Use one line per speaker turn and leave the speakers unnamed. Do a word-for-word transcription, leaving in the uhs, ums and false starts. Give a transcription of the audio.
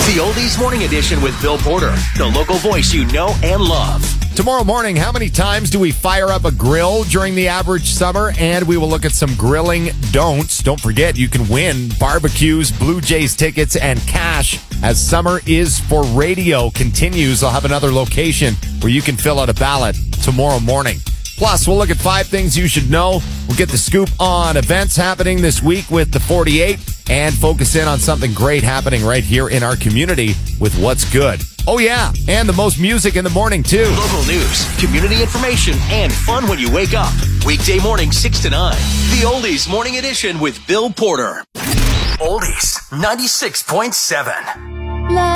The Oldies Morning Edition with Bill Porter, the local voice you know and love.
Tomorrow morning, how many times do we fire up a grill during the average summer? And we will look at some grilling don'ts. Don't forget, you can win barbecues, Blue Jays tickets, and cash as Summer is for Radio continues. I'll have another location where you can fill out a ballot tomorrow morning. Plus, we'll look at five things you should know. We'll get the scoop on events happening this week with the forty-eight and focus in on something great happening right here in our community with What's Good. Oh, yeah, and the most music in the morning, too.
Local news, community information, and fun when you wake up. Weekday morning, six to nine. The Oldies Morning Edition with Bill Porter. Oldies ninety-six point seven.